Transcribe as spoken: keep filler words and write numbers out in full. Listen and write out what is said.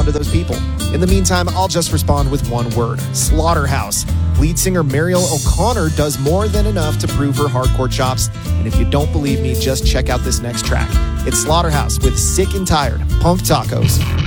to those people. In the meantime, I'll just respond with one word: Slaughterhouse. Lead singer Mariel O'Connor does more than enough to prove her hardcore chops, and if you don't believe me, just check out this next track. It's Slaughterhouse with Sick and Tired, Punk Tacos.